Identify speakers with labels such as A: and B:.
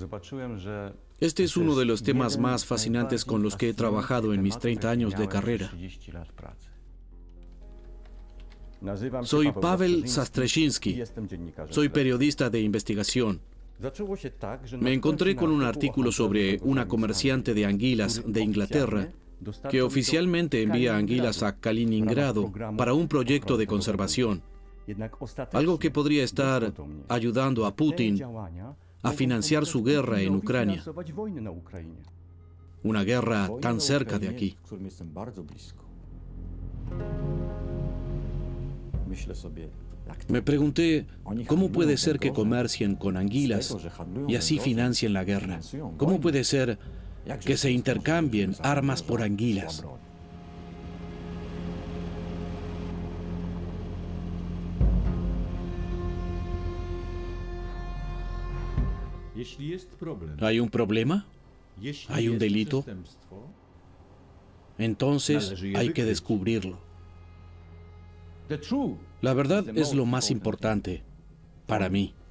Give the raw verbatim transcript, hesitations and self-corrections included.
A: Este es uno de los temas más fascinantes con los que he trabajado en mis treinta años de carrera. Soy Paweł Stastrzynski. Soy periodista de investigación. Me encontré con un artículo sobre una comerciante de anguilas de Inglaterra que oficialmente envía anguilas a Kaliningrado para un proyecto de conservación, algo que podría estar ayudando a Putin a financiar su guerra en Ucrania, una guerra tan cerca de aquí. Me pregunté, ¿cómo puede ser que comercien con anguilas y así financien la guerra? ¿Cómo puede ser que se intercambien armas por anguilas? ¿Hay un problema? ¿Hay un delito? Entonces hay que descubrirlo. La verdad es lo más importante para mí.